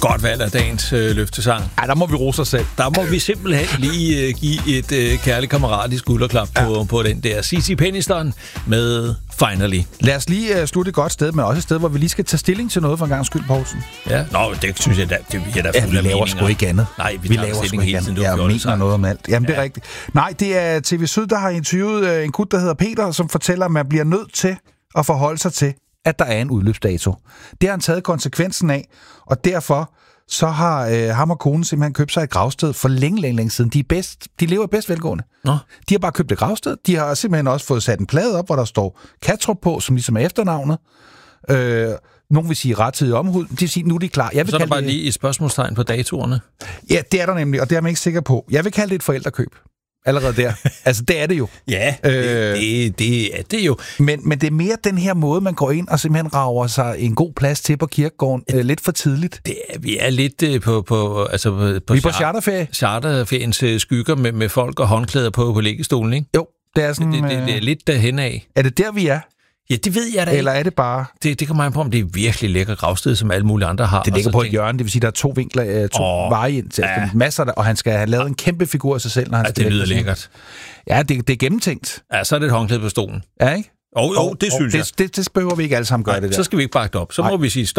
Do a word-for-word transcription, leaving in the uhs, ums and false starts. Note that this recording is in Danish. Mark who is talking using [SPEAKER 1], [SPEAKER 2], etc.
[SPEAKER 1] Godt valg af dagens øh, løftesang.
[SPEAKER 2] Ej, der må vi rose os selv.
[SPEAKER 1] Der må vi simpelthen lige øh, give et øh, kærligt kammerat i skulderklap ja. på, på den der. Cici Peniston med Finally.
[SPEAKER 2] Lad os lige uh, slutte et godt sted, men også et sted, hvor vi lige skal tage stilling til noget for en gang skyld, Poulsen.
[SPEAKER 1] Ja. Nå, det synes jeg da, det er da
[SPEAKER 2] ja, vi laver sgu ikke andet.
[SPEAKER 1] Nej, vi,
[SPEAKER 2] vi
[SPEAKER 1] laver sgu ikke andet.
[SPEAKER 2] Jeg mener noget om alt. Jamen, ja. det er rigtigt. Nej, det er T V Syd, der har interviewet uh, en gut, der hedder Peter, som fortæller, at man bliver nødt til at forholde sig til, at der er en udløbsdato. Det har han taget konsekvensen af, og derfor så har øh, ham og konen simpelthen købt sig et gravsted for længe, længe, længe siden. De er bedst, de lever bedst velgående. Nå. De har bare købt et gravsted. De har simpelthen også fået sat en plade op, hvor der står Kattrup på, som ligesom er efternavnet. Øh, nogen vil sige rettidig omhu. Det vil sige, nu er de klar. Jeg vil
[SPEAKER 1] så er der bare
[SPEAKER 2] det...
[SPEAKER 1] lige et spørgsmålstegn på datorerne.
[SPEAKER 2] Ja, det er der nemlig, og det er man ikke sikker på. Jeg vil kalde det et forældrekøb. Allerede der. Altså, det er det jo.
[SPEAKER 1] Ja, øh, det, det, det er det jo.
[SPEAKER 2] Men, men det er mere den her måde, man går ind og simpelthen rager sig en god plads til på kirkegården øh, lidt for tidligt.
[SPEAKER 1] Det er, vi er lidt øh, på, på, altså, på,
[SPEAKER 2] vi er på charterferie.
[SPEAKER 1] Charterferiens øh, skygger med, med folk og håndklæder på, på liggestolen, ikke?
[SPEAKER 2] Jo, det er sådan...
[SPEAKER 1] Det, det, det, det er lidt derhen af.
[SPEAKER 2] Er det der, vi er?
[SPEAKER 1] Ja, det ved jeg da.
[SPEAKER 2] Eller er det bare...
[SPEAKER 1] Det, det kommer an på, om det er virkelig lækker gravsted, som alle mulige andre har.
[SPEAKER 2] Det ligger på et hjørne, det vil sige, der er to vinkler, to oh, veje ind til. Ja. Masser der, og han skal have lavet en kæmpe figur af sig selv, når han
[SPEAKER 1] ja,
[SPEAKER 2] skal
[SPEAKER 1] det lyder lækkert.
[SPEAKER 2] Ja, det, det er gennemtænkt.
[SPEAKER 1] Ja, så er det et håndklæde på stolen.
[SPEAKER 2] Ja, ikke?
[SPEAKER 1] Jo, jo, det
[SPEAKER 2] og,
[SPEAKER 1] synes
[SPEAKER 2] og
[SPEAKER 1] jeg.
[SPEAKER 2] Det, det, det behøver vi ikke alle sammen gøre. Nej, det der.
[SPEAKER 1] Så skal vi ikke bakke det op. Så Nej. må vi sige